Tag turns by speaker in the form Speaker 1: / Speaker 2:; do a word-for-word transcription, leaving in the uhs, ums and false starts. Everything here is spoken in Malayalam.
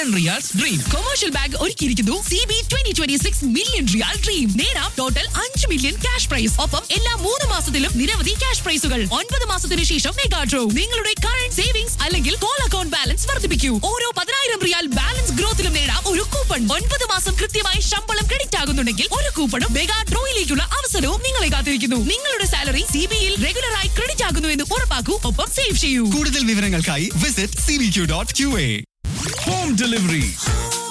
Speaker 1: Million riyals dream.
Speaker 2: Commercial bank ഒരുക്കിയിരിക്കുന്നു C B twenty twenty six million റിയാൽ ഡ്രീം. നേടാം ടോട്ടൽ അഞ്ച് മില്യൺ ക്യാഷ് പ്രൈസ്. ഒപ്പം എല്ലാ മൂന്ന് മാസത്തിലും നിരവധി ക്യാഷ് പ്രൈസുകൾ. ഒൻപത് മാസത്തിന് ശേഷം മെഗാ ഡ്രോ. നിങ്ങളുടെ കറന്റ് സേവിംഗ്സ് അല്ലെങ്കിൽ കോൾ അക്കൗണ്ട് ബാലൻസ് വർദ്ധിപ്പിക്കൂ. ഓരോ പതിനായിരം റിയാൽ ബാലൻസ് ഗ്രോത്തിലും നേടാം ഒരു കൂപ്പൺ. ഒൻപത് മാസം കൃത്യമായി ശമ്പളം ക്രെഡിറ്റ് ആകുന്നുണ്ടെങ്കിൽ ഒരു കൂപ്പണും മെഗാ ഡ്രോയിലേക്കുള്ള അവസരവും നിങ്ങളെ കാത്തിരിക്കുന്നു. നിങ്ങളുടെ സാലറി സി ബിയിൽ റെഗുലറായി ക്രെഡിറ്റ് ആകുന്നു എന്ന് ഉറപ്പാക്കൂ. ഒപ്പം സേവ് ചെയ്യൂ.
Speaker 1: കൂടുതൽ വിവരങ്ങൾക്കായി visit C B Q dot Q A.
Speaker 3: Home delivery.